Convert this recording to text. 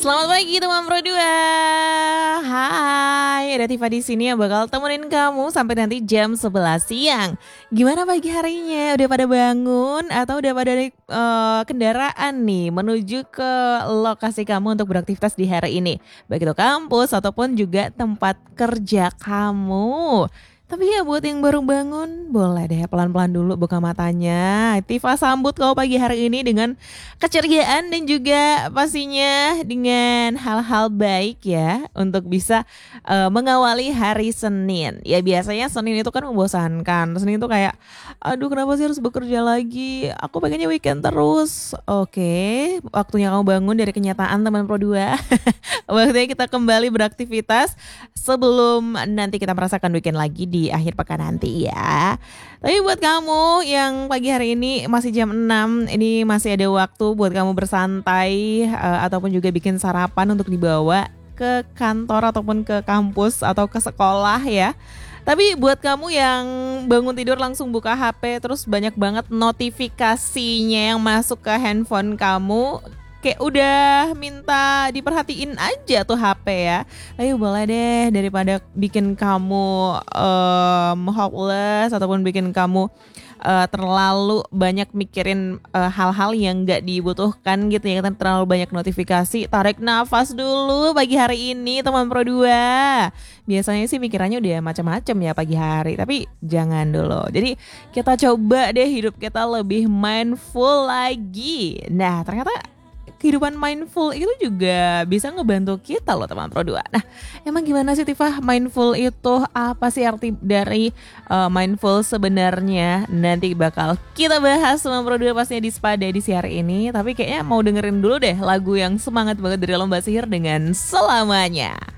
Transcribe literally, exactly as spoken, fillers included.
Selamat pagi teman Pro dua. Hai, ada Tifa di sini yang bakal temenin kamu sampai nanti jam sebelas siang. Gimana pagi harinya? Udah pada bangun atau udah pada naik eh, kendaraan nih menuju ke lokasi kamu untuk beraktivitas di hari ini? Baik itu kampus ataupun juga tempat kerja kamu. Tapi ya buat yang baru bangun, boleh deh pelan-pelan dulu buka matanya. Tifa sambut kau pagi hari ini dengan keceriaan dan juga pastinya dengan hal-hal baik ya untuk bisa eh, mengawali hari Senin. Ya biasanya Senin itu kan membosankan. Senin itu kayak aduh kenapa sih harus bekerja lagi? Aku pengennya weekend terus. Oke, waktunya kamu bangun dari kenyataan teman Pro dua. Waktunya kita kembali beraktivitas sebelum nanti kita merasakan weekend lagi di akhir pekan nanti ya. Tapi buat kamu yang pagi hari ini masih jam enam, ini masih ada waktu buat kamu bersantai eh, ataupun juga bikin sarapan untuk dibawa ke kantor ataupun ke kampus atau ke sekolah ya. Tapi buat kamu yang bangun tidur langsung buka H P terus banyak banget notifikasinya yang masuk ke handphone kamu, kayak udah minta diperhatiin aja tuh H P ya. Ayo boleh deh daripada bikin kamu um, hopeless ataupun bikin kamu uh, terlalu banyak mikirin uh, hal-hal yang gak dibutuhkan gitu ya. Kan terlalu banyak notifikasi. Tarik nafas dulu pagi hari ini teman Pro dua. Biasanya sih pikirannya udah macam-macam ya pagi hari, tapi jangan dulu. Jadi kita coba deh hidup kita lebih mindful lagi. Nah ternyata kehidupan mindful itu juga bisa ngebantu kita loh teman Pro dua. Nah, emang gimana sih Tifa mindful itu? Apa sih arti dari uh, mindful sebenarnya? Nanti bakal kita bahas teman Pro dua pastinya di Spada di hari ini. Tapi kayaknya mau dengerin dulu deh lagu yang semangat banget dari Lomba Sihir dengan Selamanya.